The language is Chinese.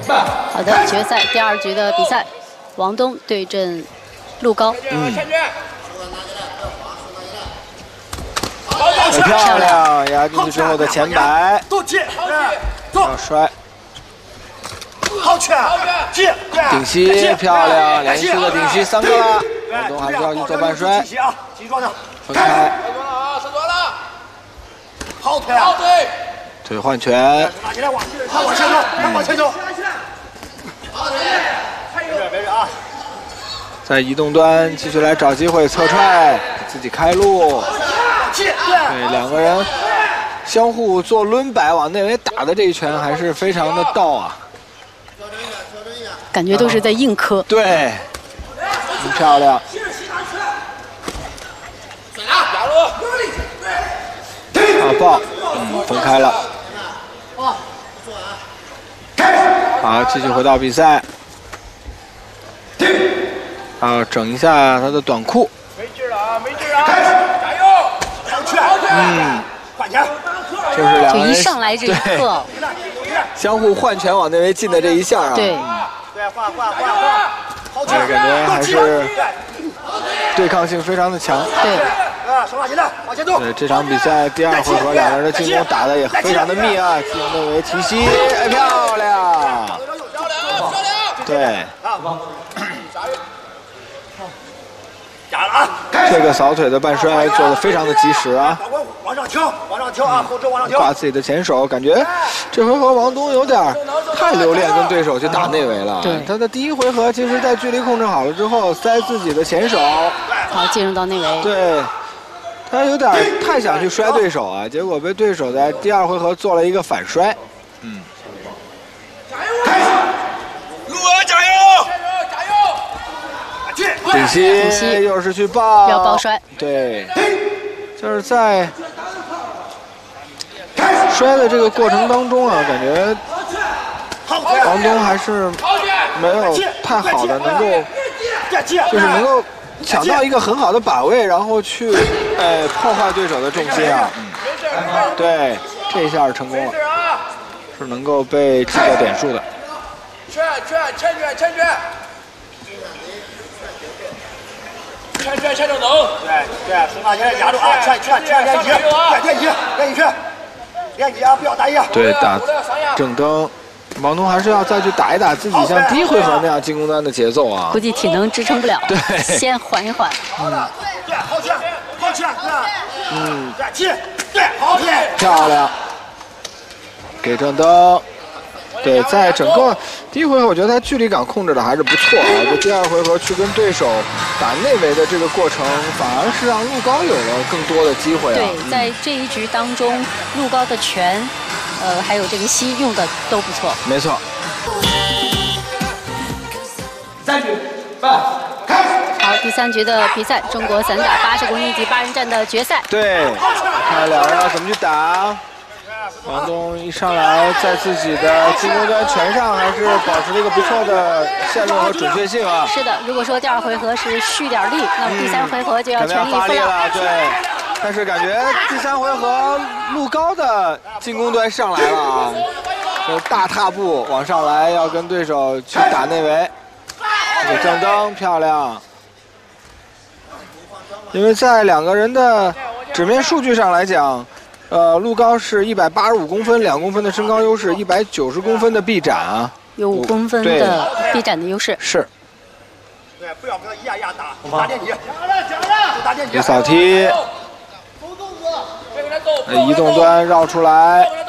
好的，决赛第2局的比赛，王东对阵陆高。 很漂亮，压进去之后的前摆，要摔。 顶膝漂亮，连续的顶膝3个了，王东还是要去做半摔，分开，腿换拳，在移动端继续来找机会侧踹，自己开路，对两个人相互做抡摆往内围打的这一拳还是非常的到啊。 感觉都是在硬磕， 对，很漂亮。好爆，分开了。好，继续回到比赛。整一下他的短裤。 没劲了啊，没劲啊！加油！ 换拳。就是两个人就一上来这一刻， 相互换拳往内围进的这一下啊。 对。 感觉还是对抗性非常的强。对，这场比赛第2回合两个人的进攻打得也非常的密啊，进内围提膝，哎，漂亮！对，这个扫腿的半摔做得非常的及时啊。 往上挑啊，后撤往上挑。 挂自己的前手，感觉这回合王东有点太留恋跟对手去打内围了。 对， 他的第1回合其实在距离控制好了之后，塞自己的前手， 好进入到内围。 对，他有点太想去摔对手啊，结果被对手在第2回合做了一个反摔。 加油！陆儿加油！加油！ 顶膝又是去抱， 不要抱摔。 对。 就是在摔的这个过程当中啊，感觉王东还是没有太好的能够，就是能够抢到一个很好的把位，然后去破坏对手的重心啊。对，这一下成功了，是能够被计到点数的。 圈！圈就走。对，手把前压住啊！圈连击啊！不要打一下。 对，打正蹬，王东还是要再去打一打自己像第1回合那样进攻端的节奏啊。 估计体能支撑不了。 对， 先缓一缓。 对，好圈，对，好圈， 漂亮，给正蹬。 对，在整个第1回合，我觉得他距离感控制的还是不错啊。就第2回合去跟对手打内围的这个过程，反而是让陆高有了更多的机会啊。 对，在这一局当中，陆高的拳，还有这个膝用的都不错。 没错。 3局半，开始。 好，第3局的比赛，中国散打80公斤级8人战的决赛。 对，看两人要怎么去打。 王东一上来，在自己的进攻端拳上还是保持了一个不错的线路和准确性啊。 是的，如果说第2回合是蓄点力，那么第3回合就要全力发力了。对，但是感觉第3回合陆高的进攻端上来了啊，大踏步往上来，要跟对手去打内围。这个正蹬漂亮，因为在两个人的纸面数据上来讲。 陆高是185公分，2公分的身高优势，190公分的臂展啊， 有5公分的臂展的优势。 是。 对，不要跟他一压打，打电击，打电击。 扫踢，移动端绕出来，